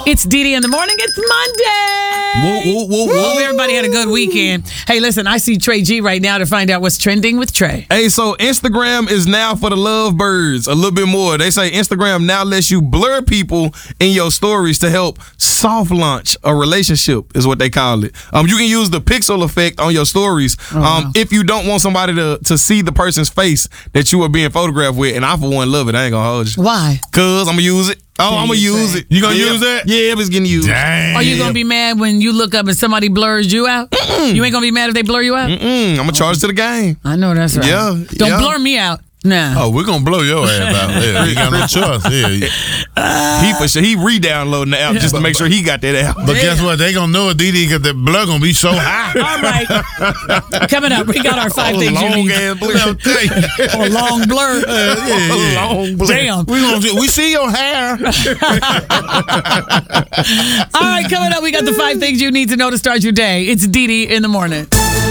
It's Dee in the morning. It's Monday. Hope everybody had a good weekend. Hey, listen, I see Trey G right now to find out what's trending with Trey. Hey, so Instagram is now for the lovebirds a little bit more. They say Instagram now lets you blur people in your stories to help soft launch a relationship, is what they call it. You can use the pixel effect on your stories if you don't want somebody to see the person's face that you are being photographed with. And I, for one, love it. I ain't gonna hold you. Why? Because I'm gonna use it. Oh, I'm gonna use it. You gonna use that? Yeah, it's getting used. Dang. Are you gonna be mad when you look up and somebody blurs you out? You ain't gonna be mad if they blur you out? I'm gonna charge to the game. I know that's right. Yeah. Don't blur me out. Nah. Oh, we're gonna blow your ass out. Yeah, you got no choice. Yeah. He for sure. He re-downloading the app just to make sure he got that app. But guess what? They gonna know it, Dee, because the blood gonna be so high. All right. Coming up, we got our 5 things you need. Or long blur. Long blur. Damn. We see your hair. All right, coming up, we got the 5 things you need to know to start your day. It's Dee in the morning.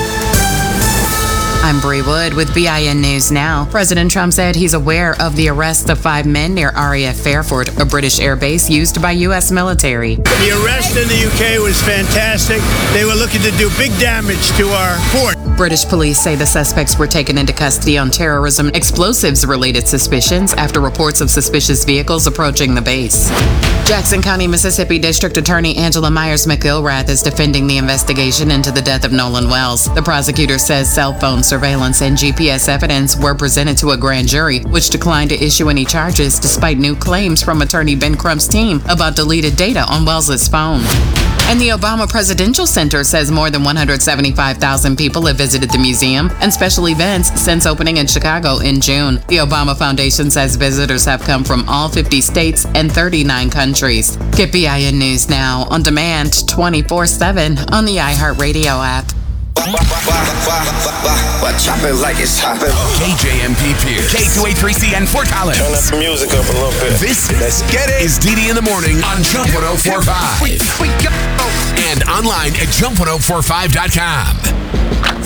I'm Bree Wood with BIN News Now. President Trump said he's aware of the arrest of 5 men near RAF Fairford, a British air base used by U.S. military. The arrest in the UK was fantastic. They were looking to do big damage to our fort. British police say the suspects were taken into custody on terrorism explosives-related suspicions after reports of suspicious vehicles approaching the base. Jackson County, Mississippi District Attorney Angela Myers McIlrath is defending the investigation into the death of Nolan Wells. The prosecutor says cell phone surveillance and GPS evidence were presented to a grand jury, which declined to issue any charges despite new claims from attorney Ben Crump's team about deleted data on Wells' phone. And the Obama Presidential Center says more than 175,000 people have visited the museum and special events since opening in Chicago in June. The Obama Foundation says visitors have come from all 50 states and 39 countries. Get BIN News Now on demand 24/7 on the iHeartRadio app. Chop it like it's hopping. KJMP Pierce, K283CN Fort Collins. Turn up the music up a little bit. Let's get it. Is Dee in the morning on Jump 104.5 and online at jump1045.com.